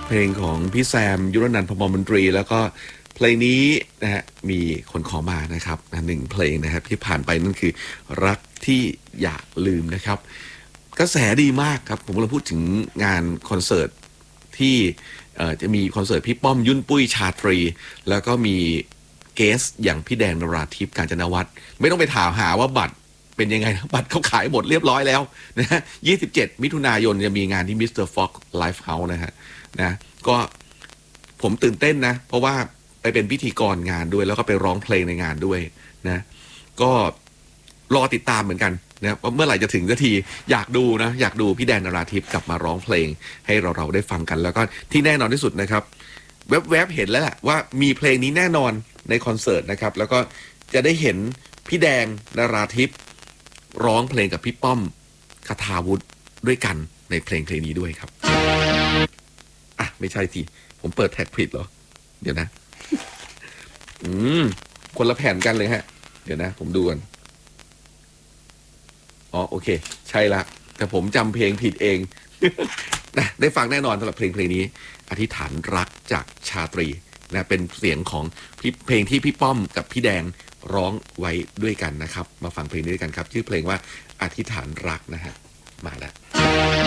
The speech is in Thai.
เพลงของพี่แซมยุรนันท์พมรมนตรีแล้วก็เพลงนี้นะฮะมีคนขอมานะครับหนึ่งเพลงนะครับที่ผ่านไปนั่นคือรักที่อยากลืมนะครับกระแสดีมากครับผมกำลังพูดถึงงานคอนเสิร์ตที่จะมีคอนเสิร์ตพี่ป้อมยุ่นปุ้ยชาตรีแล้วก็มีเกสอย่างพี่แดงนราธิปกาญจนวัฒน์ไม่ต้องไปถามหาว่าบัตรเป็นยังไงบัตรเขาขายหมดเรียบร้อยแล้วนะฮะ27 มิถุนายนจะมีงานที่มิสเตอร์ฟ็อกไลฟ์เฮาส์นะฮะนะก็ผมตื่นเต้นนะเพราะว่าไปเป็นพิธีกรงานด้วยแล้วก็ไปร้องเพลงในงานด้วยนะก็รอติดตามเหมือนกันนะว่าเมื่อไหร่จะถึงสักทีอยากดูนะอยากดูพี่แดนนราธิปกลับมาร้องเพลงให้เราได้ฟังกันแล้วก็ที่แน่นอนที่สุดนะครับแวบๆเห็นแล้วแหละว่ามีเพลงนี้แน่นอนในคอนเสิร์ตนะครับแล้วก็จะได้เห็นพี่แดงนราธิปร้องเพลงกับพี่ป้อมคทาวุฒิด้วยกันในเพลงนี้ด้วยครับอ่ะไม่ใช่ทีผมเปิดแท็กผิดเหรอเดี๋ยวนะคนละแผ่นกันเลยฮะเดี๋ยวนะผมดูกันอ๋อโอเคใช่ละแต่ผมจำเพลงผิดเองนะได้ฟังแน่นอนสำหรับเพลงนี้อธิษฐานรักจากชาตรีนะเป็นเสียงของเพลงที่พี่ป้อมกับพี่แดงร้องไว้ด้วยกันนะครับมาฟังเพลงนี้ด้วยกันครับชื่อเพลงว่าอธิษฐานรักนะฮะมาแล้ว